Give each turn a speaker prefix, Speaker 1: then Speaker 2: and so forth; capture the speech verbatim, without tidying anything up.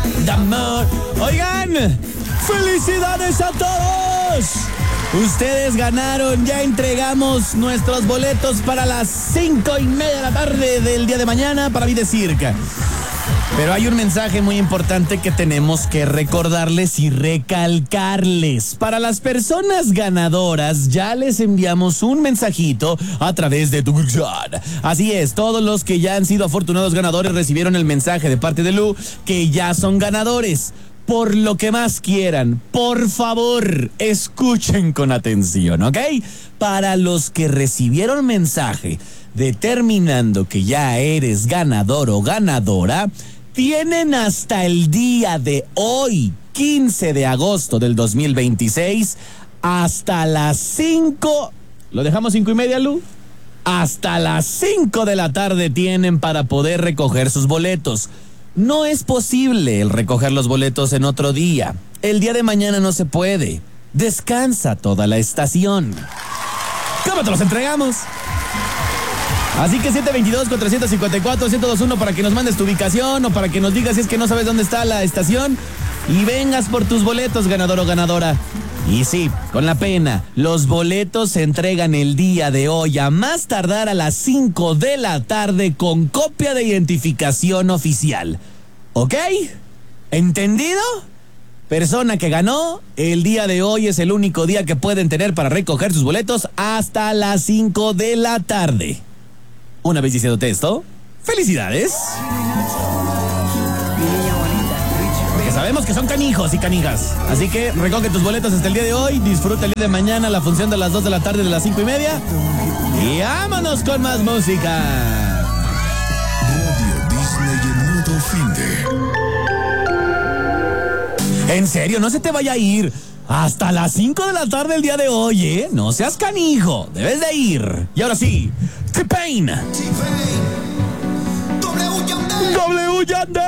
Speaker 1: de amor. Oigan, felicidades a todos. Ustedes ganaron, ya entregamos nuestros boletos para las cinco y media de la tarde del día de mañana para Vida Circa. Pero hay un mensaje muy importante que tenemos que recordarles y recalcarles. Para las personas ganadoras ya les enviamos un mensajito a través de tu WhatsApp. Así es, todos los que ya han sido afortunados ganadores recibieron el mensaje de parte de Lu que ya son ganadores. Por lo que más quieran, por favor, escuchen con atención, ¿ok? Para los que recibieron mensaje determinando que ya eres ganador o ganadora, tienen hasta el día de hoy, quince de agosto del dos mil veintiséis, hasta las cinco, ¿lo dejamos cinco y media, Lu? Hasta las cinco de la tarde tienen para poder recoger sus boletos. No es posible el recoger los boletos en otro día. El día de mañana no se puede. Descansa toda la estación. ¿Cómo te los entregamos? Así que siete dos dos, cuatro cinco cuatro, uno cero dos uno para que nos mandes tu ubicación o para que nos digas si es que no sabes dónde está la estación y vengas por tus boletos, ganador o ganadora. Y sí, con la pena, los boletos se entregan el día de hoy a más tardar a las cinco de la tarde con copia de identificación oficial. ¿Ok? ¿Entendido? Persona que ganó, el día de hoy es el único día que pueden tener para recoger sus boletos hasta las cinco de la tarde. Una vez diciéndote esto, ¡felicidades! Porque sabemos que son canijos y canijas. Así que recoge tus boletos hasta el día de hoy, disfruta el día de mañana la función de las dos de la tarde de las cinco y media. Y vámonos con más música.
Speaker 2: Radio Disney en modo finde.
Speaker 1: En serio, no se te vaya a ir. Hasta las cinco de la tarde el día de hoy, ¿eh? No seas canijo, debes de ir. Y ahora sí, T-Pain.
Speaker 2: W Yandel.
Speaker 1: W Yandel.